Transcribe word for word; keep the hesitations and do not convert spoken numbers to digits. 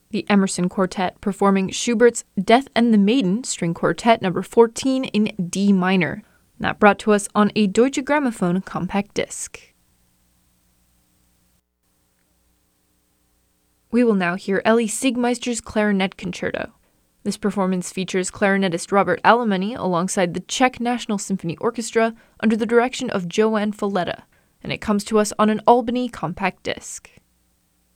The Emerson Quartet performing Schubert's Death and the Maiden String Quartet number fourteen in D minor. That brought to us on a Deutsche Grammophon compact disc. We will now hear Ellie Siegmeister's Clarinet Concerto. This performance features clarinetist Robert Alemany alongside the Czech National Symphony Orchestra under the direction of Joanne Falletta, and it comes to us on an Albany compact disc.